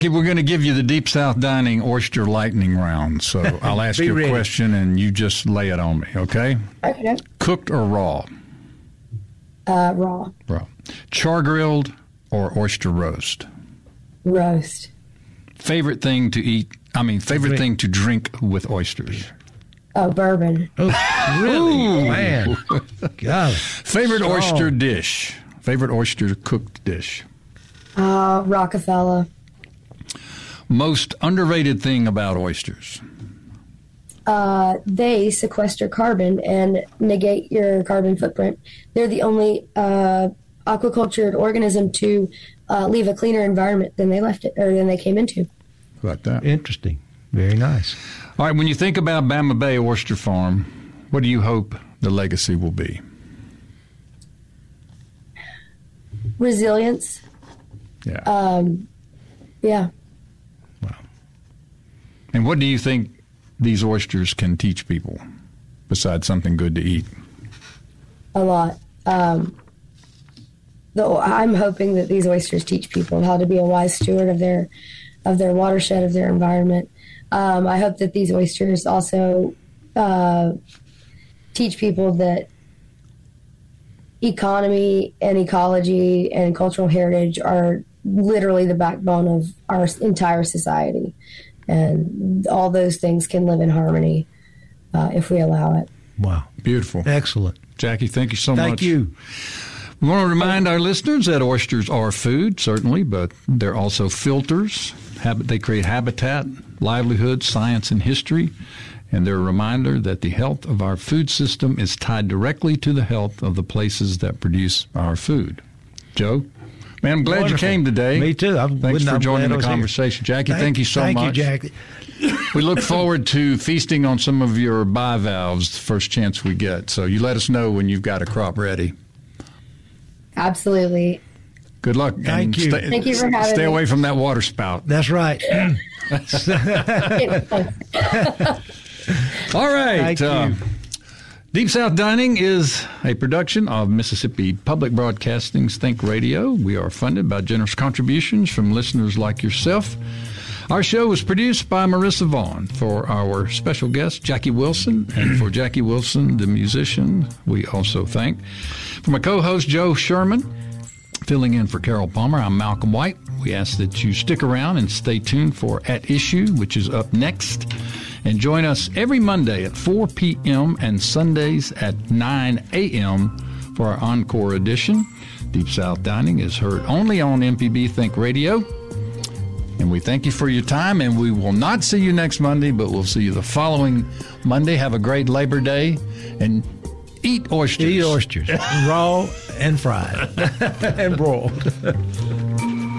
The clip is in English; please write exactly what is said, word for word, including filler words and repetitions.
We're going to give you the Deep South Dining Oyster Lightning Round. So I'll ask you a ready. question, and you just lay it on me, okay? Okay. Cooked or raw? Uh, raw. Raw. Char-grilled or oyster roast? Roast. Favorite thing to eat, I mean, favorite Drink. thing to drink with oysters? Oh, bourbon. Oh, really? Man. God. Favorite Strong. oyster dish? Favorite oyster cooked dish? Uh, Rockefeller. Most underrated thing about oysters? Uh, they sequester carbon and negate your carbon footprint. They're the only uh, aquacultured organism to uh, leave a cleaner environment than they left it, or than they came into. How about that? Interesting. Very nice. All right, when you think about Bama Bay Oyster Farm, what do you hope the legacy will be? Resilience. Yeah. Um, yeah. And what do you think these oysters can teach people besides something good to eat? A lot. Um, though I'm hoping that these oysters teach people how to be a wise steward of their of their watershed, of their environment. Um, I hope that these oysters also uh, teach people that economy and ecology and cultural heritage are literally the backbone of our entire society. And all those things can live in harmony uh, if we allow it. Wow. Beautiful. Excellent. Jackie, thank you so Thank much. Thank you. We want to remind our listeners that oysters are food, certainly, but they're also filters. Habit, they create habitat, livelihood, science, and history. And they're a reminder that the health of our food system is tied directly to the health of the places that produce our food. Joe? Man, I'm glad Wonderful. you came today. Me too. I'm, Thanks for I'm joining glad I the was here. conversation. Jackie, thank, thank you so thank much. Thank you, Jackie. We look forward to feasting on some of your bivalves the first chance we get. So you let us know when you've got a crop ready. Absolutely. Good luck. Thank and you. Stay, Thank you for having Stay me. away from that water spout. That's right. All right. Thank uh, you. Deep South Dining is a production of Mississippi Public Broadcasting's Think Radio. We are funded by generous contributions from listeners like yourself. Our show was produced by Marissa Vaughn. For our special guest, Jackie Wilson, and for Jackie Wilson, the musician, we also thank. For my co-host, Joe Sherman, filling in for Carol Palmer, I'm Malcolm White. We ask that you stick around and stay tuned for At Issue, which is up next. And join us every Monday at four p.m. and Sundays at nine a.m. for our encore edition. Deep South Dining is heard only on M P B Think Radio. And we thank you for your time, and we will not see you next Monday, but we'll see you the following Monday. Have a great Labor Day, and eat oysters. Eat oysters. Raw and fried and broiled.